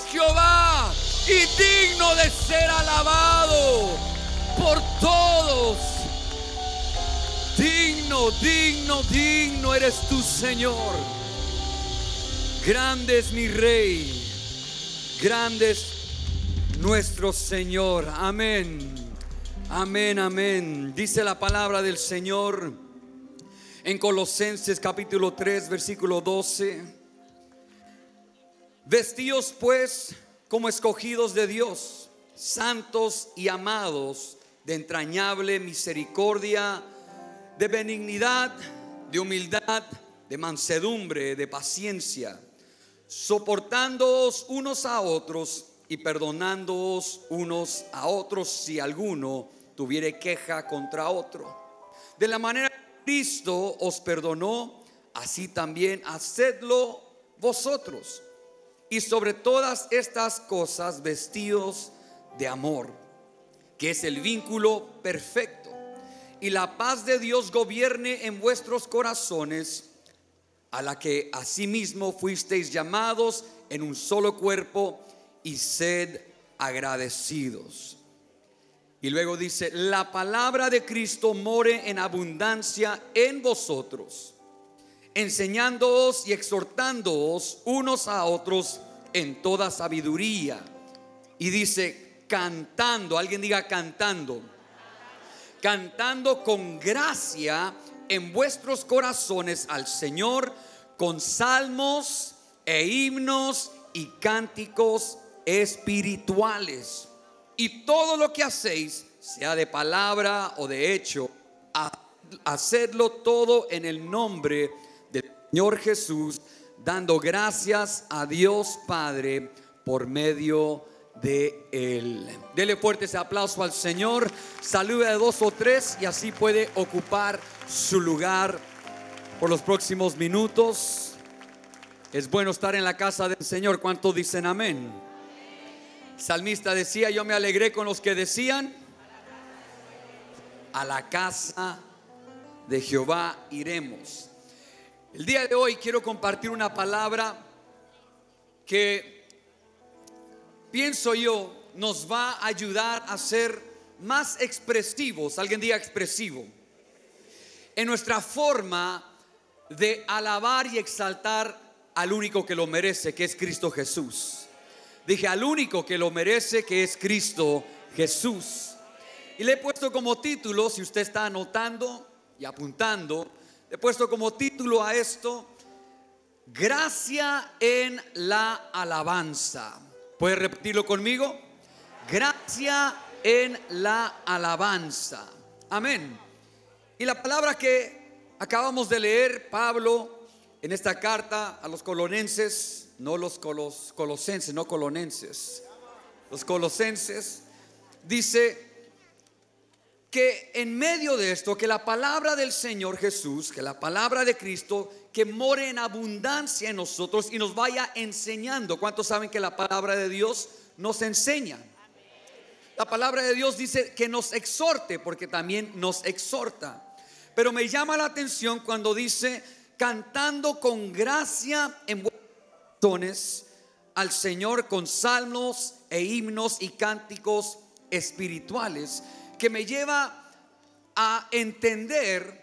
Jehová y digno de ser alabado por todos. Digno, digno, digno eres tú, Señor. Grande es mi Rey, grande es nuestro Señor. Amén, amén, amén. Dice la palabra del Señor en Colosenses capítulo 3 versículo 12: vestíos pues como escogidos de Dios, santos y amados, de entrañable misericordia, de benignidad, de humildad, de mansedumbre, de paciencia, soportándoos unos a otros y perdonándoos unos a otros si alguno tuviere queja contra otro. De la manera que Cristo os perdonó, así también hacedlo vosotros. Y sobre todas estas cosas vestíos de amor, que es el vínculo perfecto. Y la paz de Dios gobierne en vuestros corazones, a la que asimismo fuisteis llamados en un solo cuerpo, y sed agradecidos. Y luego dice: la palabra de Cristo more en abundancia en vosotros, enseñándoos y exhortándoos unos a otros en toda sabiduría. Y dice: cantando, alguien diga cantando, cantando con gracia en vuestros corazones al Señor, con salmos e himnos y cánticos espirituales. Y todo lo que hacéis, sea de palabra o de hecho, hacedlo todo en el nombre del Señor Jesús, dando gracias a Dios Padre por medio de Él. Dele fuerte ese aplauso al Señor. Salude a 2 o 3 y así puede ocupar su lugar por los próximos minutos. Es bueno estar en la casa del Señor. ¿Cuántos dicen amén? El salmista decía: yo me alegré con los que decían: a la casa de Jehová iremos. El día de hoy quiero compartir una palabra que pienso yo nos va a ayudar a ser más expresivos. Alguien diga expresivo. En nuestra forma de alabar y exaltar al único que lo merece, que es Cristo Jesús. Dije al único que lo merece, que es Cristo Jesús. Y le he puesto como título, si usted está anotando y apuntando, le he puesto como título a esto: gracia en la alabanza. ¿Puede repetirlo conmigo? Gracia en la alabanza. Amén. Y la palabra que acabamos de leer, Pablo en esta carta a los colosenses, no los colosenses, no colonenses, los colosenses, dice que en medio de esto, que la palabra del Señor Jesús, que la palabra de Cristo, que more en abundancia en nosotros y nos vaya enseñando. ¿Cuántos saben que la palabra de Dios nos enseña? La palabra de Dios dice que nos exhorte, porque también nos exhorta. Pero me llama la atención cuando dice: cantando con gracia en vuestros corazones al Señor con salmos e himnos y cánticos espirituales, que me lleva a entender